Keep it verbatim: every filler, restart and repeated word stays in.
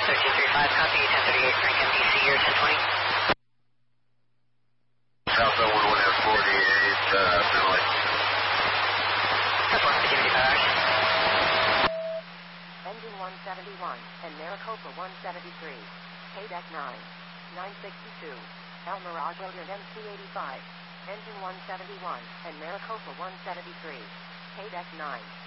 thirteen thirty-five, copy, ten thirty-eight, Frank M D C, year ten twenty. South one one F forty-eight, uh, Finley. That's one, fifty-five hours. Engine one seventy-one, and Maricopa one seventy-three. K D E C nine. nine sixty-two. El Mirage and M C eighty-five. Engine one seventy-one, and Maricopa one seventy-three. K D E C nine.